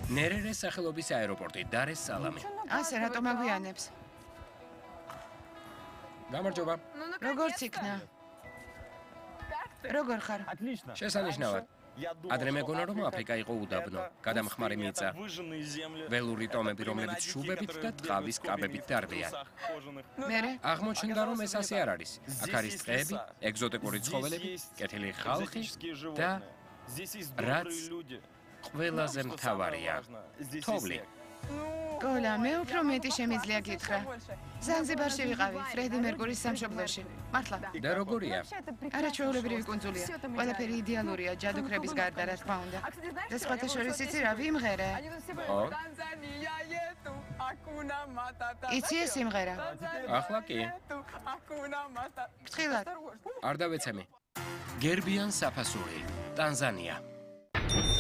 ნერერეს სახელობის აეროპორტი, დარ-ეს სალამი. ასე რატომ აგვიანებს? გამარჯობა. როგორც იქნა? როგორ ხარ? შესანიშნავად. ადრე მეგონა რომ აფრიკა იყო უდაბნო, გადამხმარი მიწა. ველური ტომები, რომლებიც შუბებით და ტყავის კაბებით დარბიან. მერე? აღმოჩნდა რომ ეს ასე არ არის. აქ არის ტყეები, ეგზოტიკური ცხოველები, კეთილი ხალხი და რაც ყველაზე მთავარია, თოვლი. კოლა, მე უფრო მეტი შემიძლია გითხრა. ზანზიბარში ვიყავი, ფრედი მერკურის სამშობლოში. მართლა. და როგორია? არაჩვეულებრივი კუნძულია. ყველაფერი იდეალურია, ჯადოქრების გარდა, რა თქმა უნდა. და სხვათა შორის იცი რა ვიმღერე? ო? იცი ეს სიმღერა? ახლა კი. ფრთხილად. არ დავეცემი. გერბიან საფასური, ტანზანია.